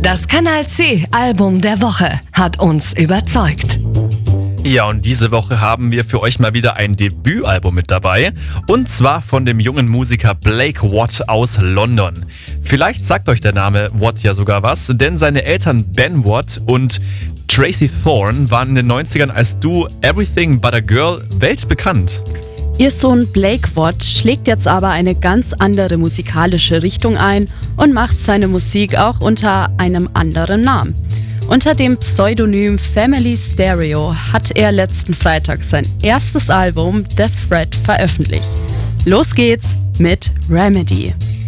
Das Kanal C Album der Woche hat uns überzeugt. Ja, und diese Woche haben wir für euch mal wieder ein Debütalbum mit dabei. Und zwar von dem jungen Musiker Blake Watt aus London. Vielleicht sagt euch der Name Watt ja sogar was, denn seine Eltern Ben Watt und Tracy Thorn waren in den 90ern als Duo Everything But a Girl weltbekannt. Ihr Sohn Blake Watt schlägt jetzt aber eine ganz andere musikalische Richtung ein und macht seine Musik auch unter einem anderen Namen. Unter dem Pseudonym Family Stereo hat er letzten Freitag sein erstes Album Death Threat veröffentlicht. Los geht's mit Remedy.